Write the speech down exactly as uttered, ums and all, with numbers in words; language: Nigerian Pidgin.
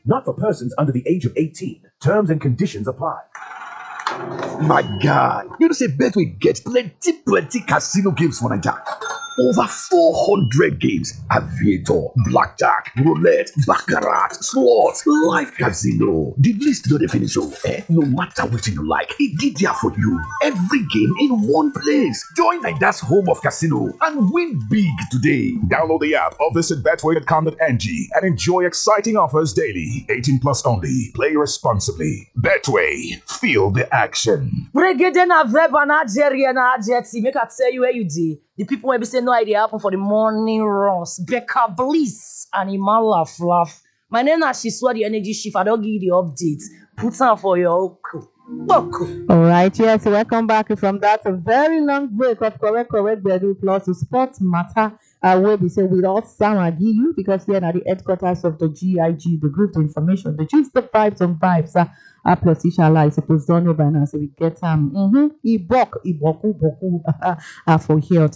not for persons under the age of eighteen. Terms and conditions apply. My God, you know say Betway get plenty plenty casino games for Naija. Over four hundred games: aviator, blackjack, roulette, baccarat, slots, live casino. The list no dey finish oh. Eh? No matter wetin you like, e dey there for you. Every game in one place. Join Naija's home of casino and win big today. Download the app or visit betway dot com dot n g and enjoy exciting offers daily. eighteen plus only. Play responsibly. Betway. Feel the action. Reggae na verb and adjective na adjective. Make I tell you where you did. The people will be saying no idea happen for the morning runs. Becca Bliss and Iman Laugh Laugh. My name is Shiswa, the energy shift. I don't give you the updates. Put on for your oku. Oku. All right, yes, welcome back from that a very long break of correct, correct, bedroom plus sports matter. Uh, where we say we all sound I give you because we are at the headquarters of the G I G, the group information, the gist the vibes and vibes. Uh, uh, plus, inshallah, I suppose done by now, so we get um, mm-hmm, Ibok, Iboku, Boku, uh, for here.